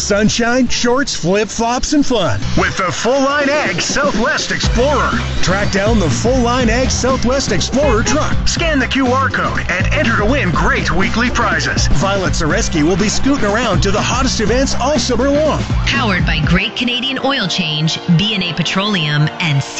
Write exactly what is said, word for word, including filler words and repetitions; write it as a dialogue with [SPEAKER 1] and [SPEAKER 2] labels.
[SPEAKER 1] sunshine, shorts, flip-flops, and fun with the Full Line Ag Southwest Explorer. Track down the Full Line Ag Southwest Explorer truck. Scan the Q R code and enter to win great weekly prizes. Violet Zareski will be scooting around to the hottest events all summer long.
[SPEAKER 2] Powered by Great Canadian Oil Change, B and A Petroleum, and